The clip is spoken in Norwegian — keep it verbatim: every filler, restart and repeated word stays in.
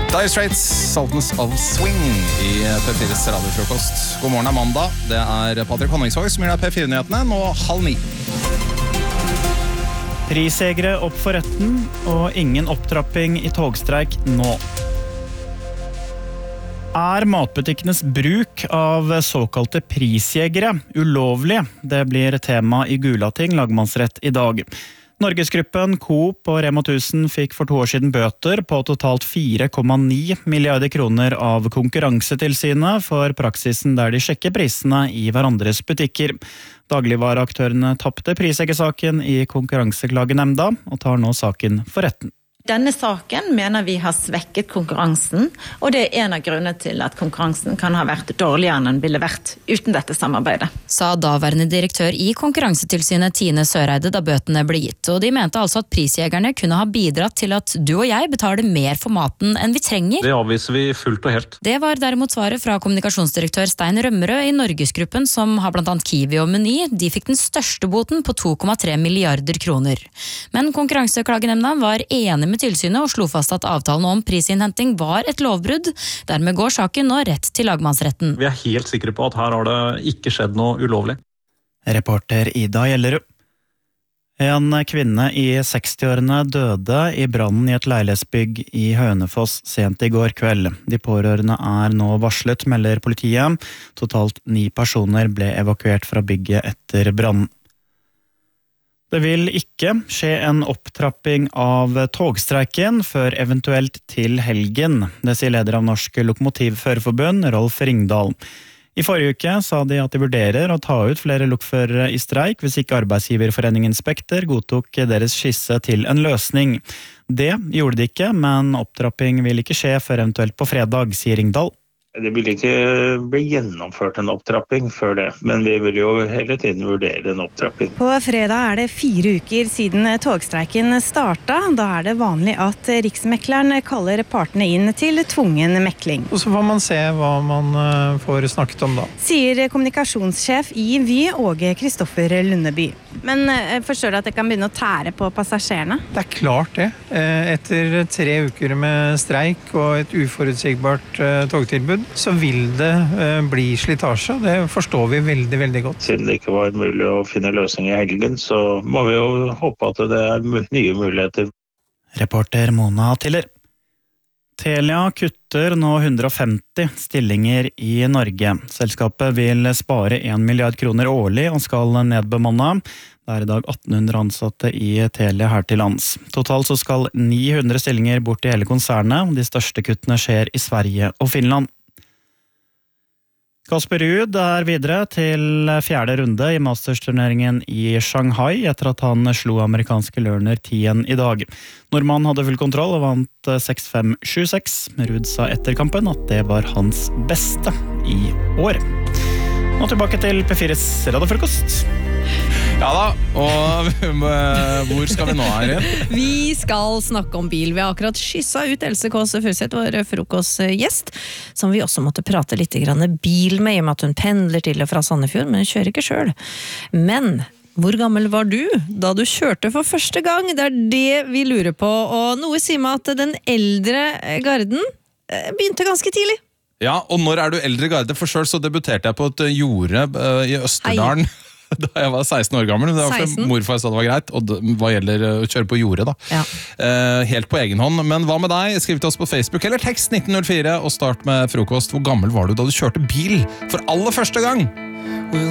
Dire Straits, Sultans of Swing i P fires radiofrokost. God morgen er mandag. Det er Patrick Honningsvåg som gir deg P fire-nyhetene nå halv ni. Prisjegere opp for retten, og ingen opptrapping i togstreik nå. Er matbutikkenes bruk av såkalte prisjegere ulovlig? Det blir tema i Gulating lagmannsrett i dag. Norgesgruppen, Coop og Rema tusen fikk for to år siden bøter på totalt fire komma ni milliarder kroner av Konkurransetilsynet for praksisen der de sjekker prisene i hverandres butikker. Dagligvareaktørene tappte prisjeggersaken i Konkurranseklagenemnda og tar nå saken for retten. Denne saken mener vi har svekket konkurransen, og det er en av grunnene til at konkurransen kan ha vært dårligere enn den ville vært uten dette samarbeidet. Sa daværende direktør i Konkurransetilsynet Tine Søreide da bøtene ble gitt, og de mente altså at prisjegerne kunne ha bidratt til at du og jeg betaler mer for maten enn vi trenger. Det avviser vi fullt og helt. Det var derimot svaret fra kommunikasjonsdirektør Stein Rømmerød i Norgesgruppen, som har blant annet Kiwi og Meny. De fikk den største boten på to komma tre milliarder kroner. Men Konkurranseklagenemnda var enig med tilsynet og slo fast at avtalen om prisinnhenting var et lovbrudd. Dermed går saken nå rett til lagmannsretten. Vi er helt sikre på at her har det ikke skjedd noe ulovlig. Reporter Ida Gjellerud. En kvinne i sekstiårene døde i brannen i et leilighetsbygg i Hønefoss sent i går kveld. De pårørende er nå varslet, melder politiet. Totalt ni personer ble evakuert fra bygget etter brannen. Det vil ikke skje en opptrapping av togstreiken før eventuelt til helgen. Det sier leder av Norsk Lokomotivførerforbund, Rolf Ringdal. I forrige uke sa de at de vurderer å ta ut flere lokførere i streik hvis ikke arbeidsgiverforeningen Spekter godtok deres skisse til en løsning. Det gjorde de ikke, men opptrapping vil ikke skje før eventuelt på fredag, sier Ringdal. Det vil ikke bli gjennomført en opptrapping før det, men vi vil jo hele tiden vurdere en opptrapping. På fredag er det fire uker siden togstreiken starta. Da er det vanlig at Riksmekleren kaller partene inn til tvungen mekling. Og så får man se hva man får snakket om da. Sier kommunikasjonssjef i Vy, Åge Kristoffer Lundeby. Men jeg forstår at det kan begynne å tære på passasjerene? Det er klart det. Etter tre uker med streik og et uforutsigbart togtilbud, så vil det bli slitasje. Det forstår vi veldig, veldig godt. Siden det ikke var mulig å finne løsning i helgen, så må vi jo håpe at det er nye muligheter. Reporter Mona Tiller. Telia kutter nå hundre og femti stillinger i Norge. Selskapet vil spare en milliard kroner årlig og skal nedbemanne. Det er i dag atten hundre ansatte i Telia her til lands. Totalt så skal ni hundre stillinger bort i hele konsernet. De største kuttene skjer i Sverige og Finland. Kasper Ruud er videre til fjerde runde i mastersturneringen i Shanghai etter at han slo amerikanske Lerner Tien i dag. Nordmann hadde full kontroll og vant seks fem sju seks. Ruud sa etter kampen at det var hans beste i år. Nå tilbake til P fires radiofrokost. Ja da, og hvor skal vi nå her? Vi skal snakke om bil. Vi har akkurat skysset ut Else Kås Furuseth, vår frokostgjest, som vi også måtte prate litt grann bil med, i og med at hun pendler til og fra Sandefjord, men hun kjører ikke selv. Men hvor gammel var du da du kjørte for første gang? Det er det vi lurer på, og noe sier meg at den eldre garden begynte ganske tidlig. Ja, og når er du eldre garde? For selv så debuterte jeg på et jorde i Østerdalen. Hei. Da jeg var seksten år gammel, det var fordi morfar sa det var greit, og hva gjelder å kjøre på jordet da. Ja. Eh, helt på egen hånd. Men hva med deg? Skriv til oss på Facebook eller tekst nitten null fire og start med frokost. Hvor gammel var du da du kjørte bil for aller første gang?